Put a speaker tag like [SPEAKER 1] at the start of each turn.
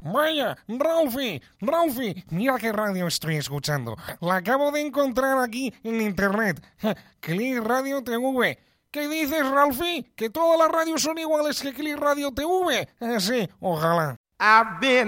[SPEAKER 1] Vaya, Ralphie, mira qué radio estoy escuchando. La acabo de encontrar aquí en internet. Click Radio TV. ¿Qué dices, Ralphie? ¿Que todas las radios son iguales que Click Radio TV? Sí, ojalá.
[SPEAKER 2] I've been